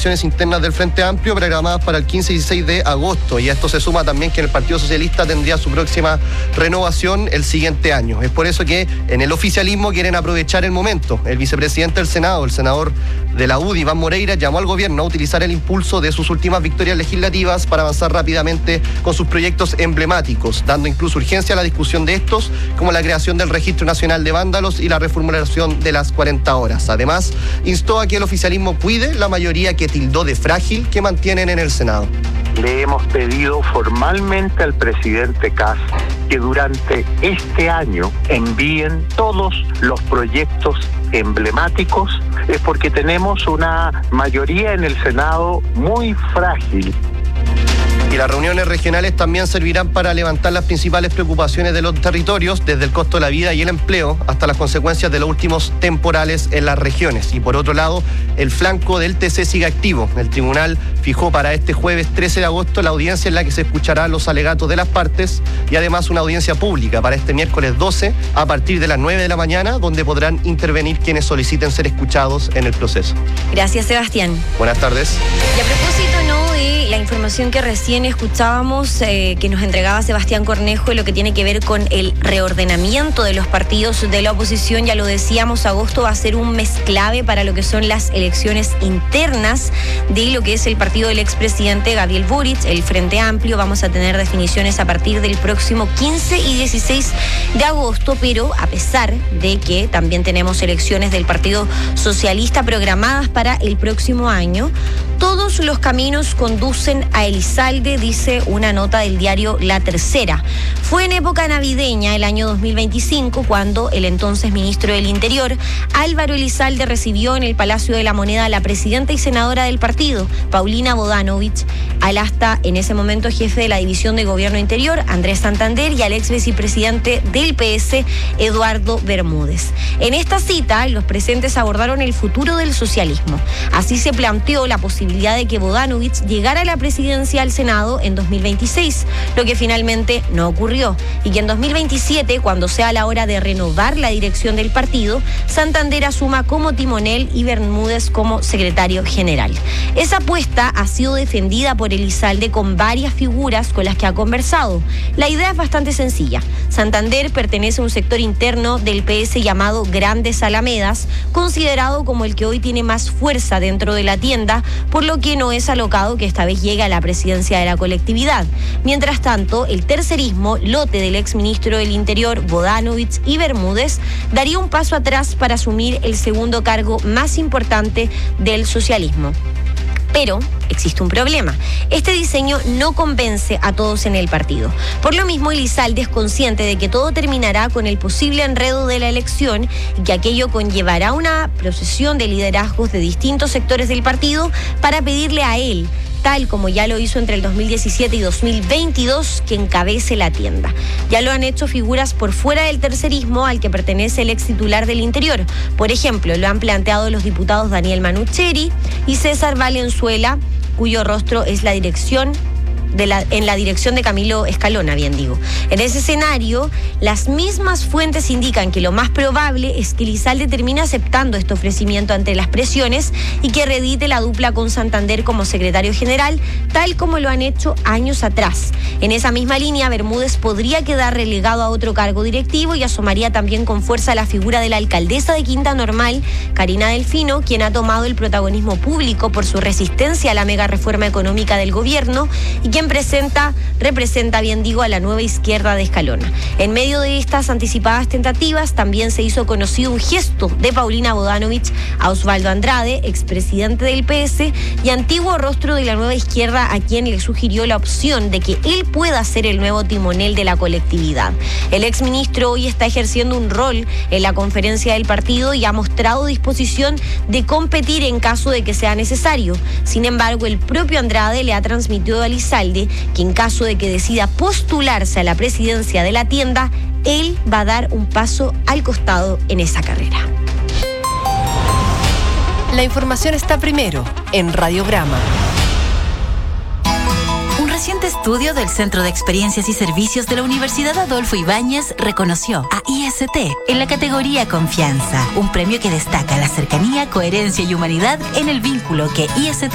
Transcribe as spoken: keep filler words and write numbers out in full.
internas del Frente Amplio programadas para el quince y dieciséis de agosto, y a esto se suma también que el Partido Socialista tendría su próxima renovación el siguiente año. Es por eso que en el oficialismo quieren aprovechar el momento. El vicepresidente del Senado, el senador de la U D I, Iván Moreira, llamó al gobierno a utilizar el impulso de sus últimas victorias legislativas para avanzar rápidamente con sus proyectos emblemáticos, dando incluso urgencia a la discusión de estos, como la creación del Registro Nacional de Vándalos y la reformulación de las cuarenta horas. Además, instó a que el oficialismo cuide la mayoría que tildó de frágil que mantienen en el Senado. Le hemos pedido formalmente al presidente Kast que durante este año envíen todos los proyectos emblemáticos, es porque tenemos una mayoría en el Senado muy frágil. Y las reuniones regionales también servirán para levantar las principales preocupaciones de los territorios, desde el costo de la vida y el empleo hasta las consecuencias de los últimos temporales en las regiones. Y por otro lado, el flanco del T C sigue activo. El tribunal fijó para este jueves trece de agosto la audiencia en la que se escucharán los alegatos de las partes y además una audiencia pública para este miércoles doce a partir de las nueve de la mañana, donde podrán intervenir quienes soliciten ser escuchados en el proceso. Gracias, Sebastián. Buenas tardes. Y a propósito, ¿no?, de la información que recién escuchábamos, eh, que nos entregaba Sebastián Cornejo, lo que tiene que ver con el reordenamiento de los partidos de la oposición, ya lo decíamos, agosto va a ser un mes clave para lo que son las elecciones internas de lo que es el partido del expresidente Gabriel Boric, el Frente Amplio. Vamos a tener definiciones a partir del próximo quince y dieciséis de agosto, pero a pesar de que también tenemos elecciones del Partido Socialista programadas para el próximo año, todos los caminos conducen a Elizalde, dice una nota del diario La Tercera. Fue en época navideña, el año dos mil veinticinco, cuando el entonces ministro del Interior, Álvaro Elizalde, recibió en el Palacio de la Moneda a la presidenta y senadora del partido, Paulina Bodanovich, al hasta en ese momento jefe de la División de Gobierno Interior, Andrés Santander, y al ex vicepresidente del P S, Eduardo Bermúdez. En esta cita, los presentes abordaron el futuro del socialismo. Así se planteó la posibilidad de que Bodanovich llegara a la presidencia del Senado en dos mil veintiséis, lo que finalmente no ocurrió, y que en dos mil veintisiete, cuando sea la hora de renovar la dirección del partido, Santander asuma como timonel y Bermúdez como secretario general. Esa apuesta ha sido defendida por Elizalde con varias figuras con las que ha conversado. La idea es bastante sencilla. Santander pertenece a un sector interno del P S llamado Grandes Alamedas, considerado como el que hoy tiene más fuerza dentro de la tienda, por lo que no es alocado que esta vez llegue a la presidencia de la colectividad. Mientras tanto, el tercerismo, lote del exministro del Interior, Bodanovich y Bermúdez, daría un paso atrás para asumir el segundo cargo más importante del socialismo. Pero existe un problema. Este diseño no convence a todos en el partido. Por lo mismo, Elizalde es consciente de que todo terminará con el posible enredo de la elección y que aquello conllevará una procesión de liderazgos de distintos sectores del partido para pedirle a él, tal como ya lo hizo entre el dos mil diecisiete y dos mil veintidós, que encabece la tienda. Ya lo han hecho figuras por fuera del tercerismo al que pertenece el ex titular del Interior. Por ejemplo, lo han planteado los diputados Daniel Manucheri y César Valenzuela, cuyo rostro es la dirección De la, en la dirección de Camilo Escalona, bien digo. En ese escenario, las mismas fuentes indican que lo más probable es que Elizalde termine aceptando este ofrecimiento ante las presiones y que reedite la dupla con Santander como secretario general, tal como lo han hecho años atrás. En esa misma línea, Bermúdez podría quedar relegado a otro cargo directivo y asomaría también con fuerza la figura de la alcaldesa de Quinta Normal, Karina Delfino, quien ha tomado el protagonismo público por su resistencia a la mega reforma económica del gobierno y que Presenta, representa, bien digo, a la nueva izquierda de Escalona. En medio de estas anticipadas tentativas, también se hizo conocido un gesto de Paulina Bodanovich a Osvaldo Andrade, expresidente del P S y antiguo rostro de la nueva izquierda, a quien le sugirió la opción de que él pueda ser el nuevo timonel de la colectividad. El exministro hoy está ejerciendo un rol en la conferencia del partido y ha mostrado disposición de competir en caso de que sea necesario. Sin embargo, el propio Andrade le ha transmitido a Elizalde que en caso de que decida postularse a la presidencia de la tienda, él va a dar un paso al costado en esa carrera. La información está primero en Radiograma. Un reciente estudio del Centro de Experiencias y Servicios de la Universidad Adolfo Ibáñez reconoció a I S T en la categoría Confianza, un premio que destaca la cercanía, coherencia y humanidad en el vínculo que I S T